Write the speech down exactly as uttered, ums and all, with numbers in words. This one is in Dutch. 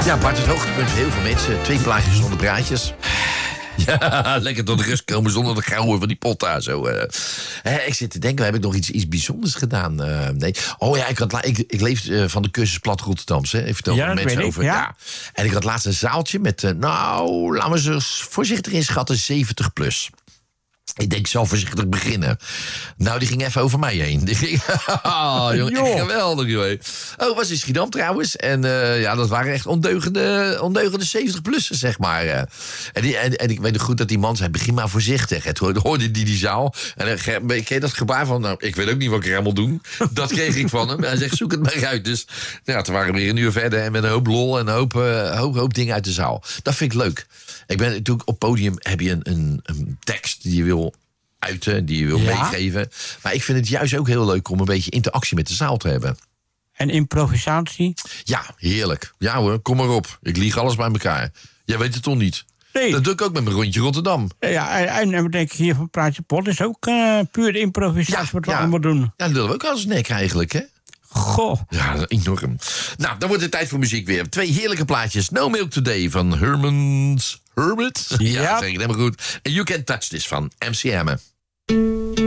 Ja, Bart, het hoogtepunt voor heel veel mensen. Twee plaatjes zonder praatjes. Ja, lekker tot de rust komen zonder de gauwen van die pot daar zo. Uh. Hè, ik zit te denken, heb ik nog iets, iets bijzonders gedaan? Uh, nee. Oh ja, ik, had, ik, ik leef uh, van de cursus Plat Rotterdamse. Ik vertel ja, mensen ik, over. ja. Ja. En ik had laatst een zaaltje met, uh, nou, laten we ze voorzichtig inschatten, zeventig plus. Ik denk, ik zal voorzichtig beginnen. Nou, die ging even over mij heen. Die ging, oh, jongen, echt geweldig, joh. Oh, was in Schiedam trouwens. En uh, ja, dat waren echt ondeugende, ondeugende zeventig-plussers, zeg maar. Uh. En, die, en, en ik weet nog goed dat die man zei, begin maar voorzichtig. Het hoorde, hoorde die die zaal. En dan kreeg je dat gebaar van, nou, ik weet ook niet wat ik er helemaal doen. Dat kreeg ik van hem. Hij zegt, zoek het maar uit. Dus ja, toen waren we weer een uur verder. En met een hoop lol en een hoop, uh, hoop, hoop dingen uit de zaal. Dat vind ik leuk. Ik ben natuurlijk op podium heb je een, een, een tekst die je wil uiten, die je wil ja. meegeven. Maar ik vind het juist ook heel leuk om een beetje interactie met de zaal te hebben. En improvisatie? Ja, heerlijk. Ja hoor, kom maar op. Ik lieg alles bij elkaar. Jij weet het toch niet? Nee. Dat doe ik ook met mijn rondje Rotterdam. Ja, en, en denk ik hier van Praatje Pot is ook uh, puur de improvisatie ja, wat we ja. allemaal doen. Ja, dat willen we ook als nek eigenlijk, hè? Goh. Ja, enorm. Nou, dan wordt het tijd voor muziek weer. Twee heerlijke plaatjes. No Milk Today van Herman's Hermit. Ja, ja, zeg ik het helemaal goed. En You Can Touch This van M C Hammer.